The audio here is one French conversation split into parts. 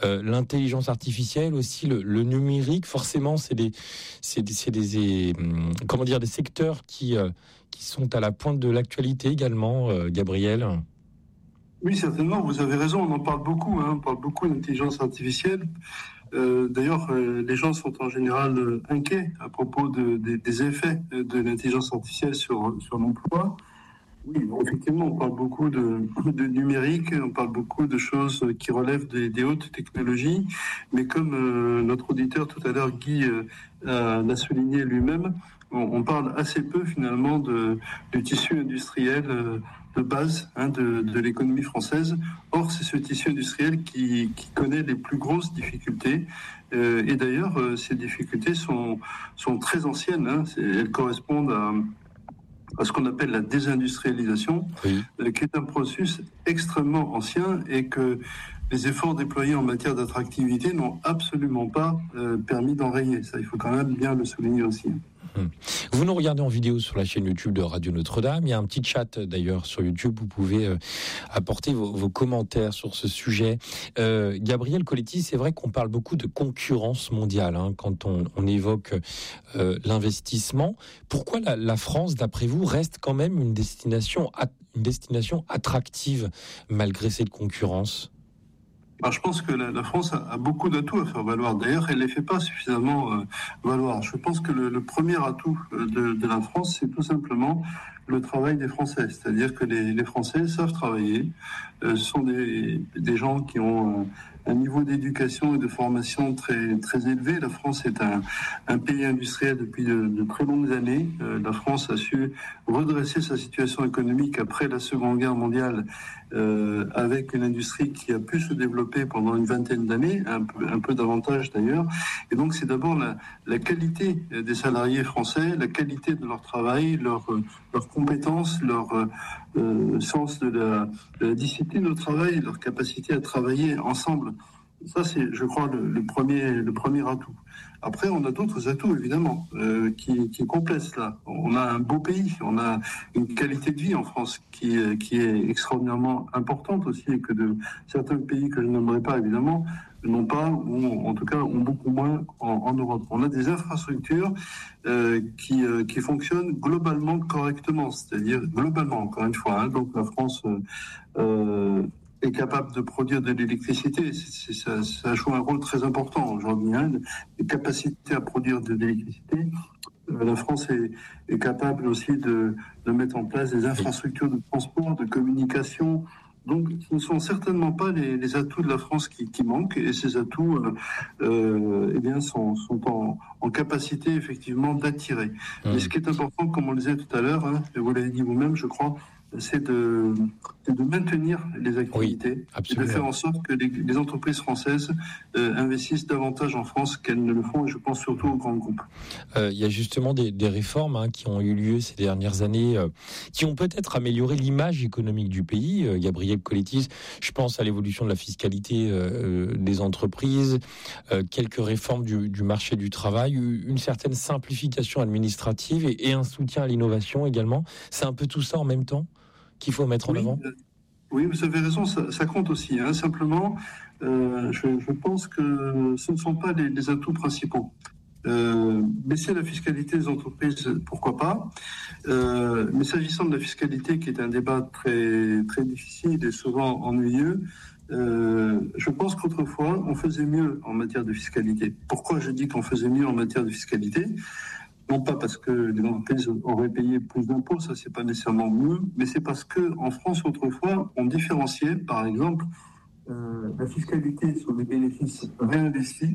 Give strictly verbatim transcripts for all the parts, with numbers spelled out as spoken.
euh, l'intelligence artificielle aussi, le, le numérique. Forcément, c'est des, c'est des, c'est des, des comment dire, des secteurs qui, euh, qui sont à la pointe de l'actualité également, euh, Gabriel. Oui, certainement, vous avez raison, on en parle beaucoup, hein, on parle beaucoup d'intelligence artificielle. Euh, d'ailleurs, euh, les gens sont en général euh, inquiets à propos de, de, des effets de l'intelligence artificielle sur, sur l'emploi. Oui, effectivement, on parle beaucoup de, de numérique, on parle beaucoup de choses qui relèvent des, des hautes technologies, mais comme euh, notre auditeur tout à l'heure, Guy, euh, l'a souligné lui-même, on, on parle assez peu finalement de, du tissu industriel euh, de base hein, de, de l'économie française. Or, c'est ce tissu industriel qui, qui connaît les plus grosses difficultés. Euh, et d'ailleurs, euh, ces difficultés sont, sont très anciennes. Hein, elles correspondent à... à ce qu'on appelle la désindustrialisation, oui. euh, qui est un processus extrêmement ancien et que les efforts déployés en matière d'attractivité n'ont absolument pas euh, permis d'enrayer. Ça, il faut quand même bien le souligner aussi. Vous nous regardez en vidéo sur la chaîne YouTube de Radio Notre-Dame. Il y a un petit chat d'ailleurs sur YouTube. Vous pouvez euh, apporter vos, vos commentaires sur ce sujet. Euh, Gabriel Coletti, c'est vrai qu'on parle beaucoup de concurrence mondiale hein, quand on, on évoque euh, l'investissement. Pourquoi la, la France, d'après vous, reste quand même une destination, une destination attractive malgré cette concurrence ? Alors, je pense que la, la France a, a beaucoup d'atouts à faire valoir. D'ailleurs, elle ne les fait pas suffisamment euh, valoir. Je pense que le, le premier atout de, de la France, c'est tout simplement le travail des Français. C'est-à-dire que les, les Français savent travailler. Euh, ce sont des, des gens qui ont euh, un niveau d'éducation et de formation très, très élevé. La France est un, un pays industriel depuis de, de très longues années. Euh, la France a su redresser sa situation économique après la Seconde Guerre mondiale euh, avec une industrie qui a pu se développer pendant une vingtaine d'années, un peu, un peu davantage d'ailleurs. Et donc c'est d'abord la, la qualité des salariés français, la qualité de leur travail, leur, leur compétence, leur euh, sens de la, de la discipline au travail, leur capacité à travailler ensemble. Ça, c'est, je crois, le, le premier, le premier atout. Après, on a d'autres atouts, évidemment, euh, qui, qui complètent cela. On a un beau pays, on a une qualité de vie en France qui, qui est extraordinairement importante aussi, et que de certains pays que je nommerai pas, évidemment, n'ont pas, ou en tout cas ont beaucoup moins en, en Europe. On a des infrastructures euh, qui, euh, qui fonctionnent globalement correctement, c'est-à-dire globalement, encore une fois. Hein, donc la France euh, euh, est capable de produire de l'électricité. C'est, c'est, ça, ça joue un rôle très important aujourd'hui. Hein, les capacités à produire de l'électricité. Euh, la France est, est capable aussi de, de mettre en place des infrastructures de transport, de communication. Donc, ce ne sont certainement pas les, les atouts de la France qui, qui manquent, et ces atouts, euh, euh, eh bien, sont, sont en, en capacité effectivement d'attirer. Mmh. Mais ce qui est important, comme on le disait tout à l'heure, hein, et vous l'avez dit vous-même, je crois, c'est de, c'est de maintenir les activités, oui, et de faire en sorte que les, les entreprises françaises euh, investissent davantage en France qu'elles ne le font, et je pense surtout aux grands groupes. Euh, il y a justement des, des réformes hein, qui ont eu lieu ces dernières années, euh, qui ont peut-être amélioré l'image économique du pays. Euh, Gabriel Coletti, je pense à l'évolution de la fiscalité euh, des entreprises, euh, quelques réformes du, du marché du travail, une certaine simplification administrative et, et un soutien à l'innovation également. C'est un peu tout ça en même temps qu'il faut mettre en oui, avant. euh, oui, vous avez raison, ça, ça compte aussi. Hein. Simplement, euh, je, je pense que ce ne sont pas les, les atouts principaux. Euh, baisser la fiscalité des entreprises, pourquoi pas. Euh, mais s'agissant de la fiscalité, qui est un débat très, très difficile et souvent ennuyeux, euh, je pense qu'autrefois, on faisait mieux en matière de fiscalité. Pourquoi je dis qu'on faisait mieux en matière de fiscalité ? Non pas parce que les entreprises auraient payé plus d'impôts, ça c'est pas nécessairement mieux, mais c'est parce que en France autrefois, on différenciait, par exemple, euh, la fiscalité sur les bénéfices réinvestis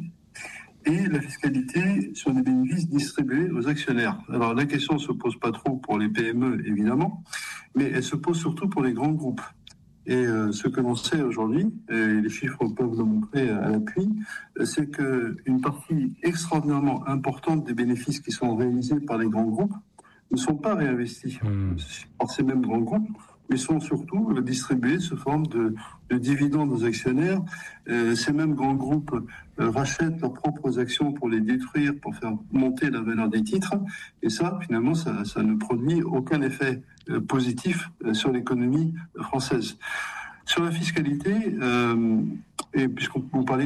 et la fiscalité sur les bénéfices distribués aux actionnaires. Alors la question ne se pose pas trop pour les P M E évidemment, mais elle se pose surtout pour les grands groupes. Et euh, ce que l'on sait aujourd'hui, et les chiffres peuvent le montrer à l'appui, c'est qu'une partie extraordinairement importante des bénéfices qui sont réalisés par les grands groupes ne sont pas réinvestis mmh. par ces mêmes grands groupes, mais sont surtout distribués sous forme de, de dividendes aux actionnaires. Euh, ces mêmes grands groupes euh, rachètent leurs propres actions pour les détruire, pour faire monter la valeur des titres. Et ça, finalement, ça, ça ne produit aucun effet euh, positif euh, sur l'économie française. Sur la fiscalité, euh, et puisqu'on vous parlait